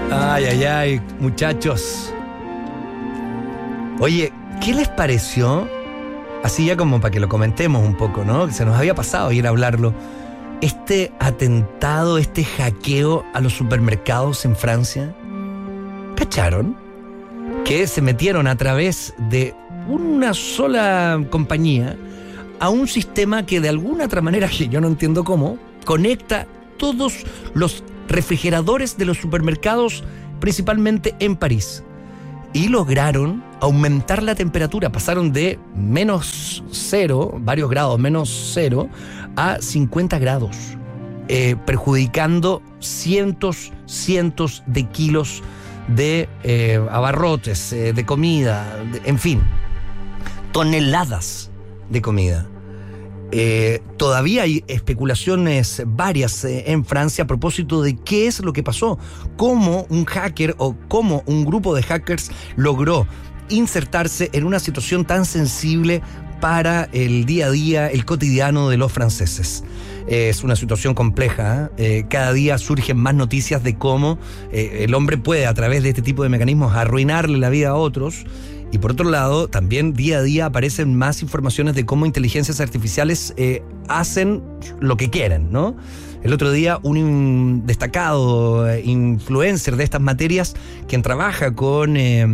Ay, ay, ay, muchachos. Oye, ¿qué les pareció? Así ya como para que lo comentemos un poco, ¿no? Que se nos había pasado ir a hablarlo. Este atentado, este hackeo a los supermercados en Francia. ¿Cacharon? Que se metieron a través de una sola compañía a un sistema que de alguna otra manera, que yo no entiendo cómo, conecta todos los refrigeradores de los supermercados, principalmente en París. Y lograron aumentar la temperatura. Pasaron de -0, varios grados, -0, a 50 grados, perjudicando cientos de kilos de abarrotes, de comida, en fin, toneladas de comida. Todavía hay especulaciones varias en Francia a propósito de qué es lo que pasó, cómo un hacker o cómo un grupo de hackers logró insertarse en una situación tan sensible para el día a día, el cotidiano de los franceses. Es una situación compleja, ¿eh? Cada día surgen más noticias de cómo el hombre puede, a través de este tipo de mecanismos, arruinarle la vida a otros. Y por otro lado, también día a día aparecen más informaciones de cómo inteligencias artificiales hacen lo que quieren, ¿no? El otro día un destacado influencer de estas materias, quien trabaja con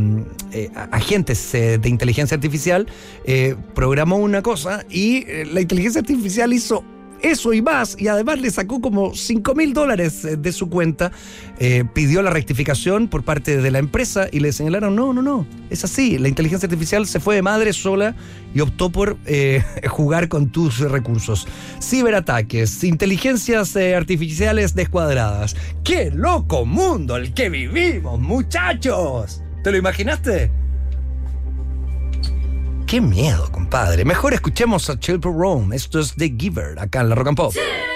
agentes de inteligencia artificial, programó una cosa y la inteligencia artificial hizo eso y más, y además le sacó como $5,000 de su cuenta. Pidió la rectificación por parte de la empresa y le señalaron, no, es así, la inteligencia artificial se fue de madre sola y optó por jugar con tus recursos. Ciberataques, inteligencias artificiales descuadradas. ¡Qué loco mundo el que vivimos, muchachos! ¿Te lo imaginaste? ¡Qué miedo, compadre! Mejor escuchemos a Chilper Rome. Esto es The Giver, acá en la Rock and Pop.